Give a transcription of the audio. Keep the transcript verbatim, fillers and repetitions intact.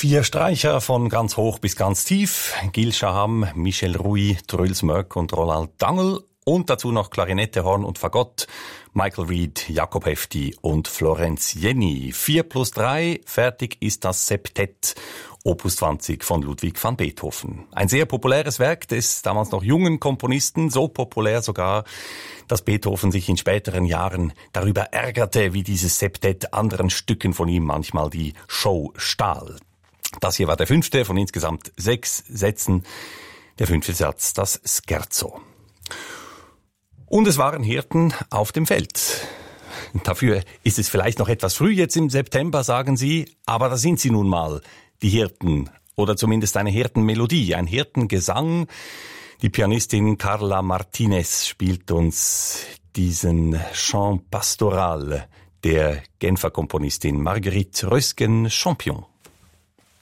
Vier Streicher von ganz hoch bis ganz tief. Gil Shaham, Michel Rouy, Truls Mörk und Roland Dangl. Und dazu noch Klarinette, Horn und Fagott. Michael Reed, Jakob Hefti und Florenz Jenny. Vier plus drei, fertig ist das Septett. Opus zwanzig von Ludwig van Beethoven. Ein sehr populäres Werk des damals noch jungen Komponisten, so populär sogar, dass Beethoven sich in späteren Jahren darüber ärgerte, wie dieses Septett anderen Stücken von ihm manchmal die Show stahl. Das hier war der fünfte von insgesamt sechs Sätzen. Der fünfte Satz, das Scherzo. Und es waren Hirten auf dem Feld. Dafür ist es vielleicht noch etwas früh jetzt im September, sagen Sie, aber da sind sie nun mal, die Hirten, oder zumindest eine Hirtenmelodie, ein Hirtengesang. Die Pianistin Carla Martinez spielt uns diesen Chant pastoral der Genfer Komponistin Marguerite Rösgen-Champion.